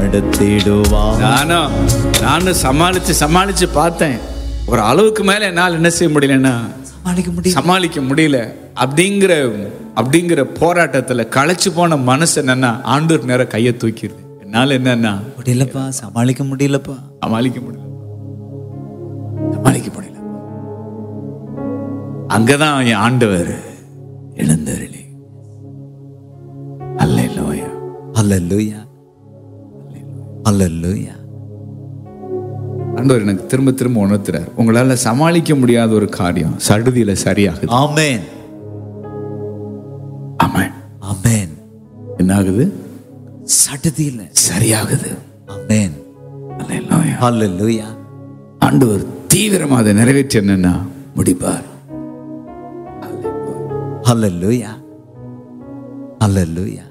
நடத்திடுவார். நானும் சமாளிச்சு பார்த்தேன். ஒரு அளவுக்கு மேல என்னால் என்ன செய்ய முடியலன்னா சமாளிக்க முடியல. அப்படிங்கிற போராட்டத்துல களைச்சு போன மனசு என்னன்னா ஆண்டவர் நேரம் கையை தூக்கிடுது. என்னால என்னன்னா முடியலப்பா, சமாளிக்க முடியல. அங்கதான் என் ஆண்டவர் எழுந்தருளி. அல்லேலூயா, அல்லேலூயா, அல்லேலூயா. ஆண்டவர் எனக்கு திரும்ப திரும்ப உணர்த்துறார், உங்களால சமாளிக்க முடியாத ஒரு காரியம் சடுதியில சரியாகுது. ஆமென், ஆமென், ஆமென். என்ன ஆகுது? சடுதியில சரியாகுது. ஆமென், அல்லேலூயா, அல்லேலூயா. ஆண்டவர் தீவிரமா அதை நிறைவேற்றி என்னன்னா முடிப்பார். அல்லேலூயா, அல்லேலூயா.